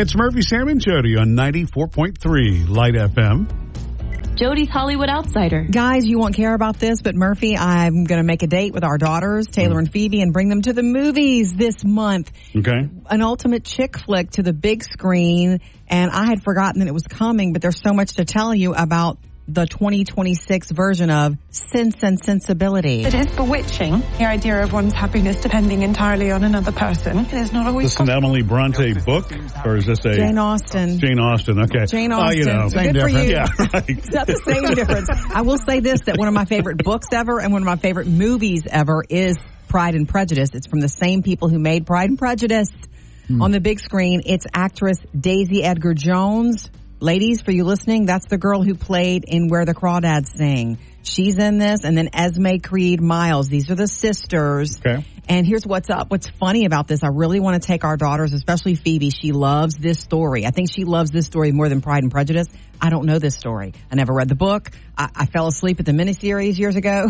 It's Murphy, Sam, and Jody on 94.3 Light FM. Jody's Hollywood Outsider. Guys, you won't care about this, but Murphy, I'm going to make a date with our daughters, Taylor and Phoebe, and bring them to the movies this month. Okay. An ultimate chick flick to the big screen, and I had forgotten that it was coming, but there's so much to tell you about the 2026 version of Sense and Sensibility. It is bewitching, the idea of one's happiness depending entirely on another person. It is not always... Is this an Emily Bronte book, or is this a... Jane Austen. Jane Austen, okay. Jane Austen. Same Good difference. for you. Yeah, right. It's not the same difference. I will say this, that one of my favorite books ever and one of my favorite movies ever is Pride and Prejudice. It's from the same people who made Pride and Prejudice. On the big screen, it's actress Daisy Edgar Jones. Ladies, for you listening, that's the girl who played in Where the Crawdads Sing. She's in this, and then Esme Creed Miles. These are the sisters. Okay. And here's what's up. What's funny about this, I really want to take our daughters, especially Phoebe. She loves this story. I think she loves this story more than Pride and Prejudice. I don't know this story. I never read the book. I fell asleep at the miniseries years ago.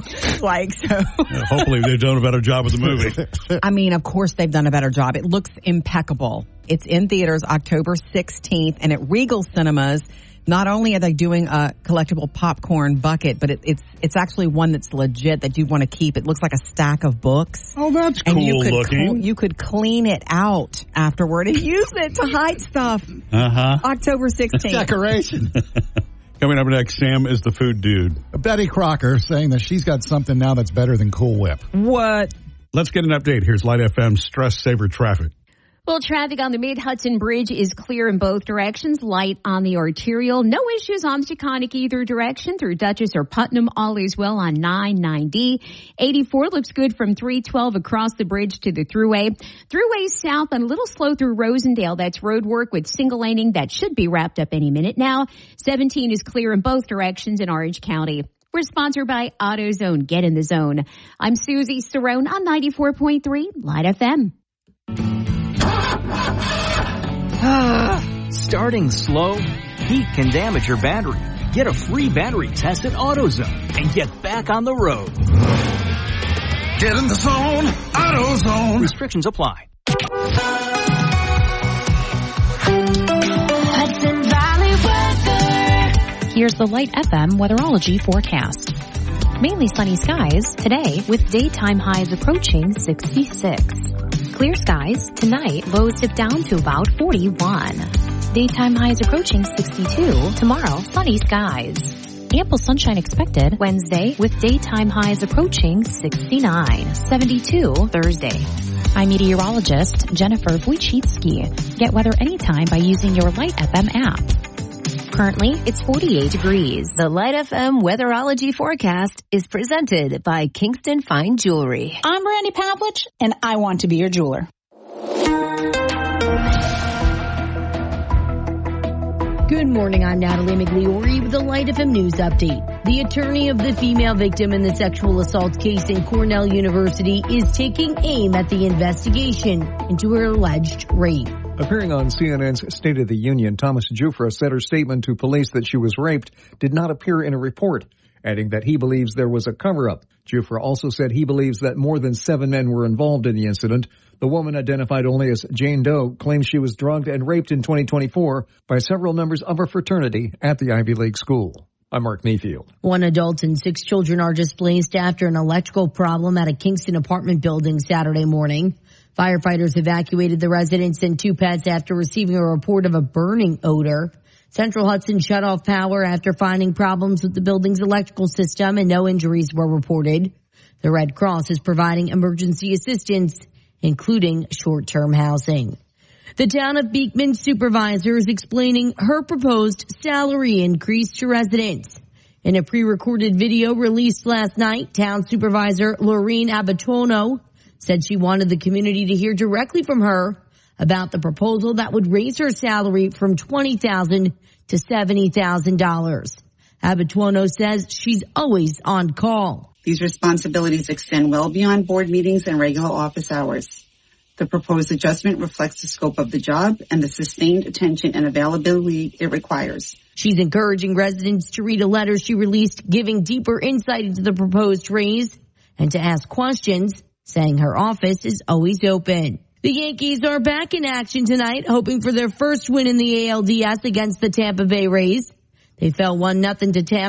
Hopefully they've done a better job with the movie. I mean, of course they've done a better job. It looks impeccable. It's in theaters October 16th, and at Regal Cinemas, not only are they doing a collectible popcorn bucket, but it's actually one that's legit that you want to keep. It looks like a stack of books. Oh, that's cool looking. You could clean it out afterward and use it to hide stuff. October 16th. Decoration. Coming up next, Sam is the food dude. Betty Crocker saying that she's got something now that's better than Cool Whip. What? Let's get an update. Here's Light FM Stress Saver Traffic. Well, traffic on the Mid-Hudson Bridge is clear in both directions. Light on the arterial. No issues on Taconic either direction through Dutchess or Putnam. All is well on 990. 84 looks good from 312 across the bridge to the Thruway. Thruway south and a little slow through Rosendale. That's road work with single laning that should be wrapped up any minute now. 17 is clear in both directions in Orange County. We're sponsored by AutoZone. Get in the zone. I'm Susie Cerrone on 94.3 Light FM. Starting slow? Heat can damage your battery. Get a free battery test at AutoZone and get back on the road. Get in the zone, AutoZone. Restrictions apply. Hudson Valley weather. Here's the Light FM weatherology forecast. Mainly sunny skies today with daytime highs approaching 66. Clear skies tonight, lows dip down to about 41. Daytime highs approaching 62. Tomorrow, sunny skies. Ample sunshine expected Wednesday with daytime highs approaching 69. 72 Thursday. I'm meteorologist Jennifer Wojcicki. Get weather anytime by using your Light FM app. Currently, it's 48 degrees. The Light FM weatherology forecast is presented by Kingston Fine Jewelry. I'm Brandy Pavlich, and I want to be your jeweler. Good morning, I'm Natalie Migliori with the Light FM News Update. The attorney of the female victim in the sexual assault case in Cornell University is taking aim at the investigation into her alleged rape. Appearing on CNN's State of the Union, Thomas Jufra said her statement to police that she was raped did not appear in a report, adding that he believes there was a cover-up. Jufra also said he believes that more than 7 men were involved in the incident. The woman, identified only as Jane Doe, claims she was drugged and raped in 2024 by several members of her fraternity at the Ivy League school. I'm Mark Mayfield. 1 adult and 6 children are displaced after an electrical problem at a Kingston apartment building Saturday morning. Firefighters evacuated the residents and 2 pets after receiving a report of a burning odor. Central Hudson shut off power after finding problems with the building's electrical system, and no injuries were reported. The Red Cross is providing emergency assistance, including short-term housing. The town of Beekman supervisor is explaining her proposed salary increase to residents. In a pre-recorded video released last night, town supervisor Laureen Abituono said she wanted the community to hear directly from her about the proposal that would raise her salary from $20,000 to $70,000. Abituono says she's always on call. These responsibilities extend well beyond board meetings and regular office hours. The proposed adjustment reflects the scope of the job and the sustained attention and availability it requires. She's encouraging residents to read a letter she released giving deeper insight into the proposed raise and to ask questions, saying her office is always open. The Yankees are back in action tonight, hoping for their first win in the ALDS against the Tampa Bay Rays. They fell 1-0 to Tampa